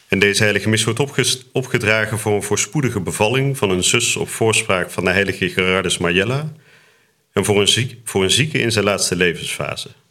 En deze heilige mis wordt opgedragen voor een voorspoedige bevalling van een zus op voorspraak van de heilige Gerardus Marjella en voor een zieke in zijn laatste levensfase.